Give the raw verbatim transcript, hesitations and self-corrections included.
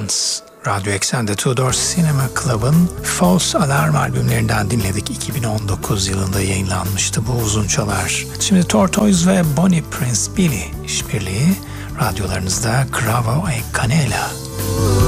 Dance. Radyo Eksen'de Two Door Cinema Club'ın False Alarm albümlerinden dinledik. iki bin on dokuz yılında yayınlanmıştı bu uzunçalar. Şimdi Tortoise ve Bonnie Prince Billy işbirliği radyolarınızda Cravo e Canela.